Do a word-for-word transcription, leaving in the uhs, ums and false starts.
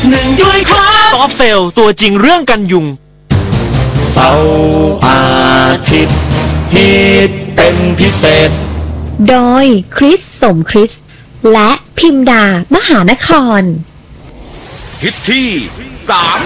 หนึ่งด้วยครับซอฟเฟลตัวจริงเรื่องกันยุงเสาร์อาทิตย์ฮิตเป็นพิเศษโดยคริสสมคริสและพิมดามหานครฮิตที่สาม